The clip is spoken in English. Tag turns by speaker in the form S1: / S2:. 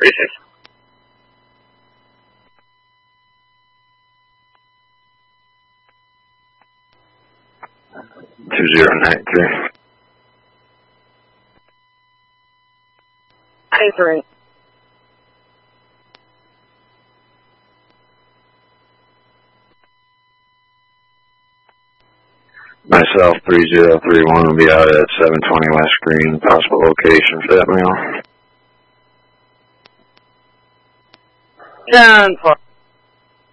S1: Precinct.
S2: 2093.
S1: 93.
S2: Myself, 3031 will be out at 720 West Green. Possible location for that mail.
S1: 10-4.